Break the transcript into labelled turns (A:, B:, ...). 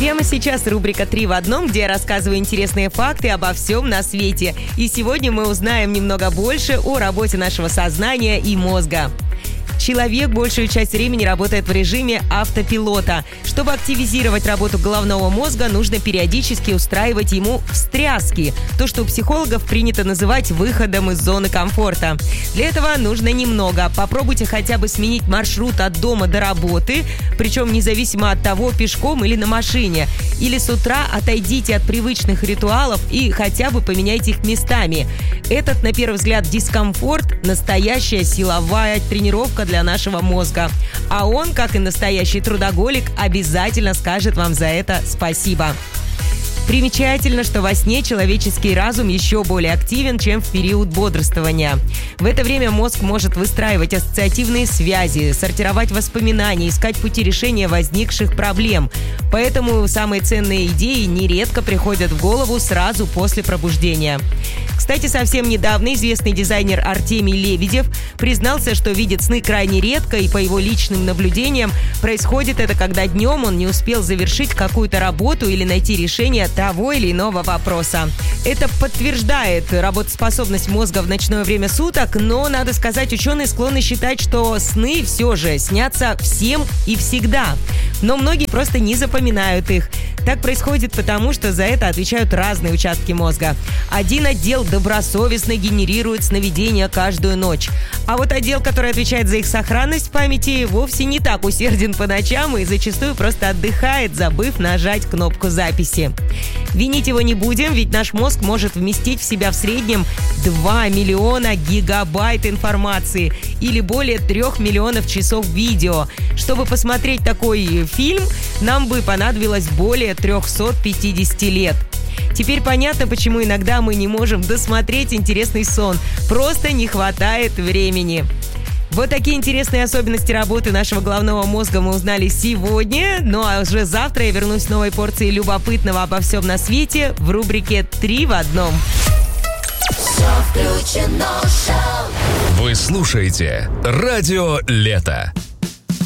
A: Прямо сейчас рубрика «Три в одном», где я рассказываю интересные факты обо всем на свете. И сегодня мы узнаем немного больше о работе нашего сознания и мозга. Человек большую часть времени работает в режиме автопилота. Чтобы активизировать работу головного мозга, нужно периодически устраивать ему встряски. То, что у психологов принято называть выходом из зоны комфорта. Для этого нужно немного. Попробуйте хотя бы сменить маршрут от дома до работы, причем независимо от того, пешком или на машине. Или с утра отойдите от привычных ритуалов и хотя бы поменяйте их местами. Этот, на первый взгляд, дискомфорт – настоящая силовая тренировка для нашего мозга. А он, как и настоящий трудоголик, обязательно скажет вам за это спасибо. Примечательно, что во сне человеческий разум еще более активен, чем в период бодрствования. В это время мозг может выстраивать ассоциативные связи, сортировать воспоминания, искать пути решения возникших проблем. Поэтому самые ценные идеи нередко приходят в голову сразу после пробуждения. Кстати, совсем недавно известный дизайнер Артемий Лебедев признался, что видит сны крайне редко, и по его личным наблюдениям происходит это, когда днем он не успел завершить какую-то работу или найти решение того или иного вопроса. Это подтверждает работоспособность мозга в ночное время суток, но, надо сказать, ученые склонны считать, что сны все же снятся всем и всегда. Но многие просто не запоминают их. Так происходит потому, что за это отвечают разные участки мозга. Один отдел добросовестно генерирует сновидения каждую ночь. А вот отдел, который отвечает за их сохранность в памяти, вовсе не так усерден по ночам и зачастую просто отдыхает, забыв нажать кнопку записи. Винить его не будем, ведь наш мозг может вместить в себя в среднем 2 миллиона гигабайт информации или более 3 миллионов часов видео. Чтобы посмотреть такой фильм, нам бы понадобилось более 350 лет. Теперь понятно, почему иногда мы не можем досмотреть интересный сон. Просто не хватает времени. Вот такие интересные особенности работы нашего головного мозга мы узнали сегодня. Ну а уже завтра я вернусь с новой порцией любопытного обо всем на свете в рубрике «Три в одном».
B: Вы слушаете «Радио Лето».